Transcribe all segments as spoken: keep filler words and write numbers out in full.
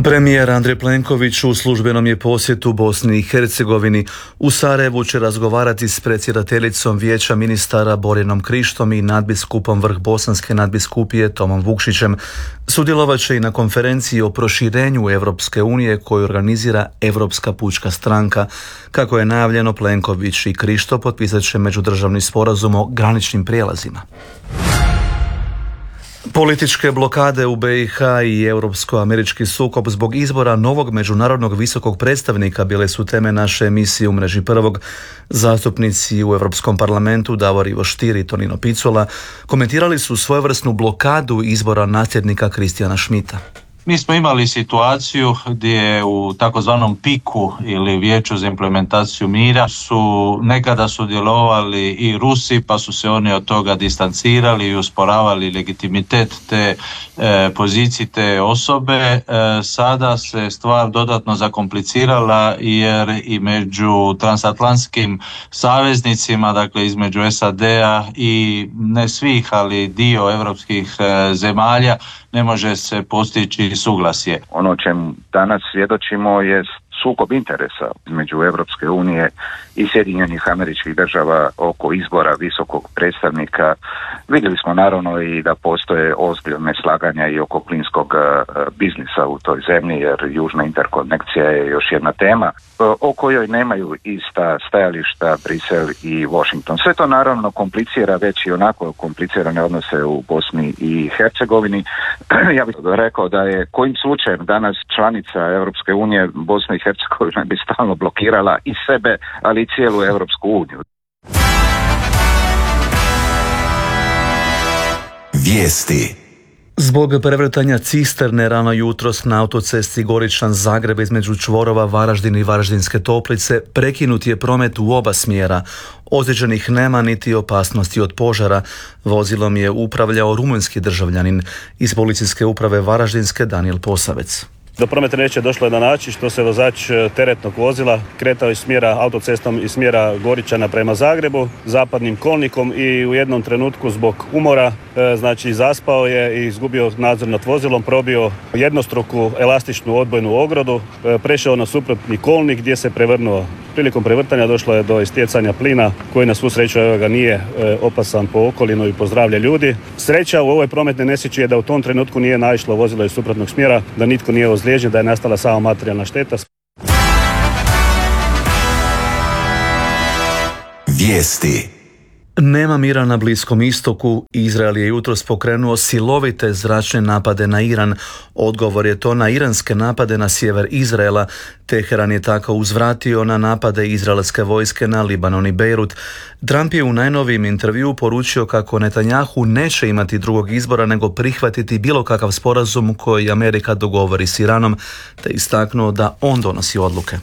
Premijer Andrej Plenković u službenom je posjetu Bosni i Hercegovini. U Sarajevu će razgovarati s predsjedateljicom Vijeća ministara Borjanom Krištom i nadbiskupom Vrh Bosanske nadbiskupije Tomom Vukšićem. Sudjelovat će i na konferenciji o proširenju Europske unije koju organizira Europska pučka stranka. Kako je najavljeno, Plenković i Krišto potpisat će međudržavni sporazum o graničnim prijelazima. Političke blokade u be i ha i europsko-američki sukob zbog izbora novog međunarodnog visokog predstavnika bile su teme naše emisije u mreži Prvog. Zastupnici u Europskom parlamentu Davor Ivo Stier i Tonino Picula komentirali su svojevrsnu blokadu izbora nasljednika Kristijana Schmidta. Mi smo imali situaciju gdje u takozvanom piku ili Vijeću za implementaciju mira su nekada sudjelovali i Rusi, pa su se oni od toga distancirali i usporavali legitimitet te e, pozicije te osobe. E, sada se stvar dodatno zakomplicirala jer i među transatlantskim saveznicima, dakle između es a de a i ne svih, ali dio europskih e, zemalja, ne može se postići suglasje. Ono o čemu danas svjedočimo je sukob interesa između Europske unije i Sjedinjenih Američkih Država oko izbora visokog predstavnika. Vidjeli smo naravno i da postoje ozbiljne slaganja i oko plinskog biznisa u toj zemlji, jer južna interkonekcija je još jedna tema o kojoj nemaju ista stajališta Brisel i Washington. Sve to naravno komplicira već i onako komplicirane odnose u Bosni i Hercegovini. Ja bih rekao da je kojim slučajem danas članica Europske unije Bosna i Hercegovina bi stalno blokirala i sebe, ali i cijelu Europsku uniju. Vijesti. Zbog prevrtanja cisterne rano jutros na autocesti Goričan-Zagreb između čvorova Varaždin i Varaždinske Toplice prekinut je promet u oba smjera. Ozlijeđenih nema niti opasnosti od požara. Vozilom je upravljao rumunjski državljanin. Iz policijske uprave Varaždinske Danijel Posavec. Do prometne nesreće došlo je na način što se vozač teretnog vozila kretao iz smjera autocestom iz smjera Goričana prema Zagrebu zapadnim kolnikom i u jednom trenutku zbog umora, znači zaspao je i izgubio nadzor nad vozilom, probio jednostruku elastičnu odbojnu ogradu, prešao na suprotni kolnik gdje se prevrnuo. Prilikom prevrtanja došlo je do istjecanja plina koji na svu sreću ga nije opasan po okolinu i po zdravlje ljudi. Sreća u ovoj prometnoj nesreći je da u tom trenutku nije naišlo vozilo iz suprotnog smjera, da nitko nije ozlijeđen, da je nastala samo materijalna šteta. Vijesti. Nema mira na Bliskom istoku. Izrael je jutros pokrenuo silovite zračne napade na Iran. Odgovor je to na iranske napade na sjever Izraela. Teheran je tako uzvratio na napade izraelske vojske na Libanon i Bejrut. Trump je u najnovijem intervjuu poručio kako Netanjahu neće imati drugog izbora nego prihvatiti bilo kakav sporazum koji Amerika dogovori s Iranom, te istaknuo da on donosi odluke.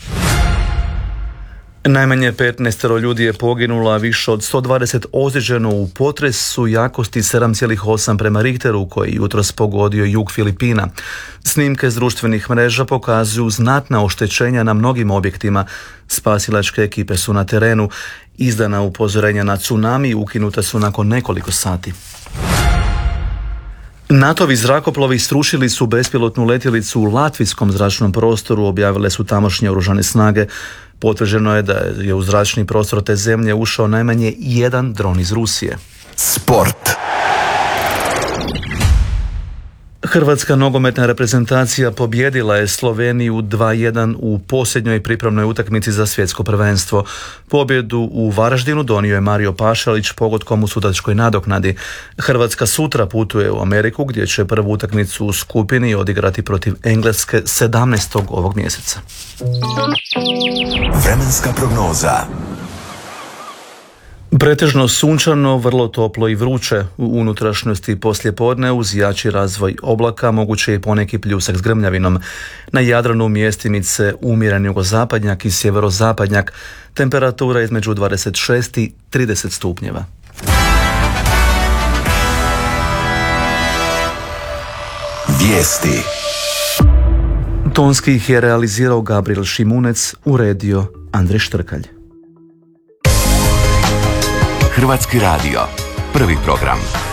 Najmanje petnaestero ljudi je poginulo, a više od sto dvadeset ozlijeđeno u potresu jakosti sedam zarez osam prema Richteru koji je jutros pogodio jug Filipina. Snimke s društvenih mreža pokazuju znatna oštećenja na mnogim objektima. Spasilačke ekipe su na terenu. Izdana upozorenja na tsunami ukinuta su nakon nekoliko sati. NATO-vi zrakoplovi srušili su bespilotnu letjelicu u latvijskom zračnom prostoru, objavile su tamošnje oružane snage. Potvrđeno je da je u zračni prostor te zemlje ušao najmanje jedan dron iz Rusije. Sport. Hrvatska nogometna reprezentacija pobjedila je Sloveniju dva jedan u posljednjoj pripremnoj utakmici za svjetsko prvenstvo. Pobjedu u Varaždinu donio je Mario Pašalić pogodkom u sudačkoj nadoknadi. Hrvatska sutra putuje u Ameriku gdje će prvu utakmicu u skupini odigrati protiv Engleske sedamnaestog ovog mjeseca. Vremenska prognoza. Pretežno sunčano, vrlo toplo i vruće. U unutrašnjosti poslijepodne uz jači razvoj oblaka moguće je poneki pljusak s grmljavinom. Na Jadranu mjestimice umjeren jugozapadnjak i sjeverozapadnjak. Temperatura između dvadeset šest i trideset stupnjeva. Vijesti. Tonski ih je realizirao Gabriel Šimunec, uredio Andrej Štrkalj. Hrvatski radio, prvi program.